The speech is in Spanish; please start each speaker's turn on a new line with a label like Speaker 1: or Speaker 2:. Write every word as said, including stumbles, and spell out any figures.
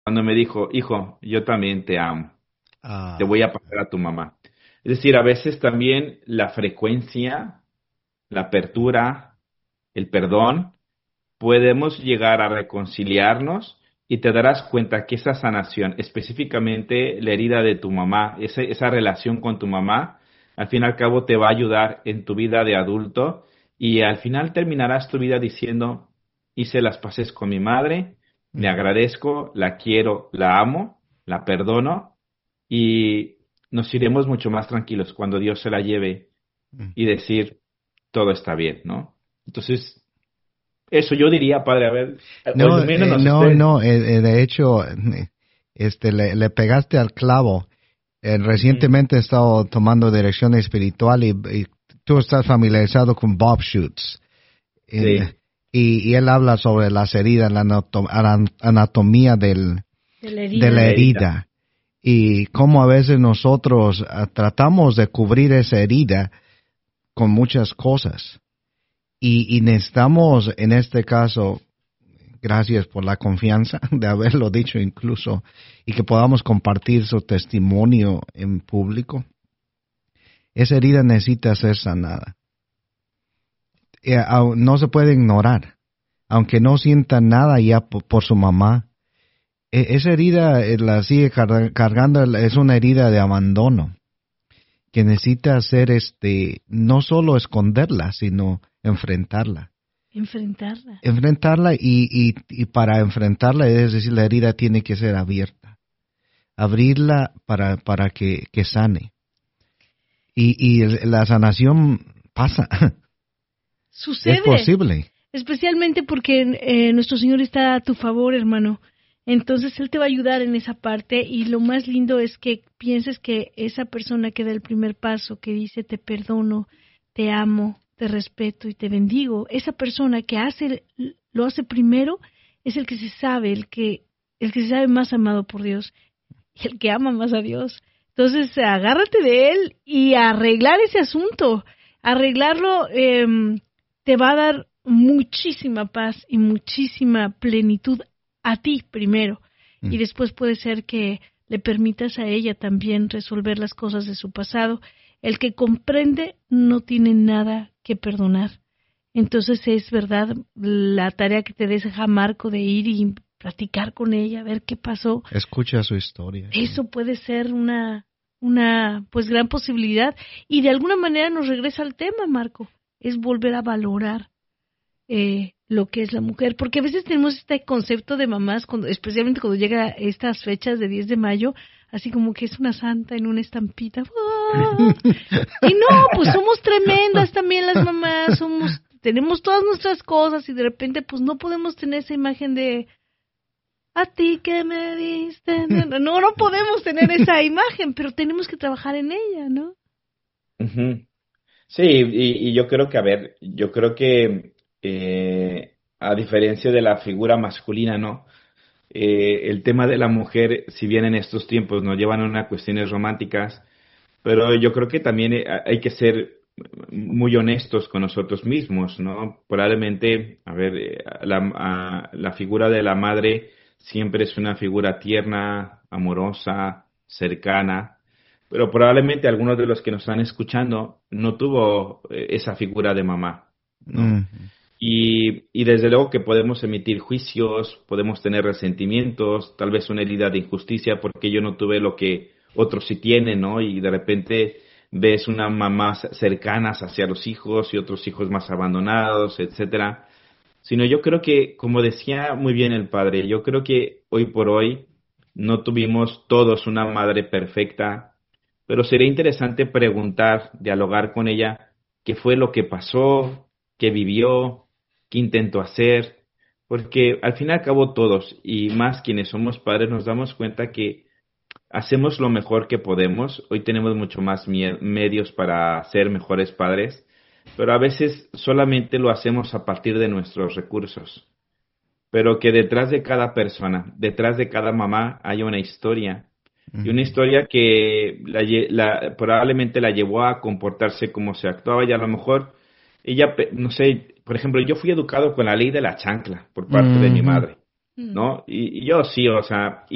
Speaker 1: cuando me dijo, hijo, yo también te amo, te
Speaker 2: Ah,
Speaker 1: voy a pasar a tu mamá. Es decir, a veces también la frecuencia, la apertura, el perdón, podemos llegar a reconciliarnos y te darás cuenta que esa sanación, específicamente la herida de tu mamá, esa, esa relación con tu mamá, al fin y al cabo te va a ayudar en tu vida de adulto y al final terminarás tu vida diciendo, hice las paces con mi madre, le
Speaker 2: mm,
Speaker 1: agradezco, la quiero, la amo, la perdono y nos iremos mucho más tranquilos cuando Dios se la lleve
Speaker 2: mm.
Speaker 1: y decir, todo está bien, ¿no? Entonces, eso yo diría, padre, a ver, o
Speaker 2: No, eh,
Speaker 1: ilumínenos
Speaker 2: no,
Speaker 1: usted.
Speaker 2: no, eh, eh, de hecho, eh, este, le, le pegaste al clavo. Eh,
Speaker 1: Ujú.
Speaker 2: recientemente he estado tomando dirección espiritual y, y tú estás familiarizado con Bob Schutz. En-
Speaker 1: Sí,
Speaker 2: y, y él habla sobre las heridas, la anato- anan- anatomía del,
Speaker 3: De la
Speaker 2: de
Speaker 3: herida.
Speaker 1: de
Speaker 2: la
Speaker 1: la herida.
Speaker 2: herida y cómo a veces nosotros ah, tratamos de cubrir esa herida con muchas cosas. Y, y necesitamos, en este caso, gracias por la confianza de haberlo dicho incluso y que podamos compartir su testimonio en público. Esa herida necesita ser sanada. Eh, au- no se puede ignorar. Aunque no sienta nada ya po- por, su mamá, e- esa herida eh, la sigue car- cargando, es una herida de abandono que necesita hacer este, no solo esconderla, sino enfrentarla.
Speaker 3: Enfrentarla.
Speaker 2: Enfrentarla y, y, y para enfrentarla, es decir, la herida tiene que ser abierta. Abrirla para, para que, que sane. Y, y la sanación pasa. Es
Speaker 3: Sucede.
Speaker 2: posible.
Speaker 3: Especialmente porque eh, nuestro Señor está a tu favor, hermano. Entonces Él te va a ayudar en esa parte y lo más lindo es que pienses que esa persona que da el primer paso, que dice te perdono, te amo, te respeto y te bendigo, esa persona que hace lo hace primero es el que se sabe, el que el que se sabe más amado por Dios y el que ama más a Dios. Entonces agárrate de Él y arreglar ese asunto, arreglarlo eh, te va a dar muchísima paz y muchísima plenitud a ti primero y
Speaker 2: Mm,
Speaker 3: después puede ser que le permitas a ella también resolver las cosas de su pasado. El que comprende no tiene nada que perdonar. Entonces es verdad la tarea que te deja Marco de ir y platicar con ella, ver qué pasó.
Speaker 2: Escucha su historia. Sí.
Speaker 3: Eso puede ser una una pues gran posibilidad y de alguna manera nos regresa al tema, Marco, es volver a valorar eh, lo que es la mujer, porque a veces tenemos este concepto de mamás, cuando, especialmente cuando llega estas fechas de diez de mayo, así como que es una santa en una estampita. ¡Ah! Y no, pues somos tremendas también las mamás, somos, tenemos todas nuestras cosas y de repente pues no podemos tener esa imagen de a ti que me diste. No, no no podemos tener esa imagen, pero tenemos que trabajar en ella, ¿no?
Speaker 1: Ujú. Sí, y, y yo creo que, a ver, yo creo que eh, a diferencia de la figura masculina, ¿no? Eh, el tema de la mujer, si bien en estos tiempos nos llevan a unas cuestiones románticas, pero yo creo que también eh, hay que ser muy honestos con nosotros mismos, ¿no? Probablemente, a ver, eh, la, a- la figura de la madre siempre es una figura tierna, amorosa, cercana, pero probablemente algunos de los que nos están escuchando no tuvo eh, esa figura de mamá, ¿no?
Speaker 2: Mm,
Speaker 1: Y, y desde luego que podemos emitir juicios, podemos tener resentimientos, tal vez una herida de injusticia porque yo no tuve lo que otros sí tienen, ¿no? Y de repente ves una mamá cercanas hacia los hijos y otros hijos más abandonados, etcétera. Sino yo creo que, como decía muy bien el padre, yo creo que hoy por hoy no tuvimos todos una madre perfecta, pero sería interesante preguntar, dialogar con ella, qué fue lo que pasó, qué vivió, qué intentó hacer, porque al fin y al cabo todos, y más quienes somos padres, nos damos cuenta que hacemos lo mejor que podemos. Hoy tenemos mucho más mie- medios para ser mejores padres, pero a veces solamente lo hacemos a partir de nuestros recursos. Pero que detrás de cada persona, detrás de cada mamá, hay una historia. Y una
Speaker 2: mm,
Speaker 1: historia que la, lle- la- probablemente la llevó a comportarse como se actuaba y a lo mejor ella, pe- no sé, por ejemplo, yo fui educado con la ley de la chancla por parte de mi
Speaker 2: mm,
Speaker 1: madre, ¿no? Y, y yo sí, o sea,